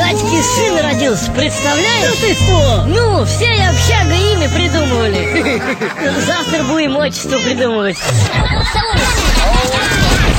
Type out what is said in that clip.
Катьке сын родился, представляешь? Ну ты что? Ну, всей общага имя придумывали. Завтра будем отчество придумывать.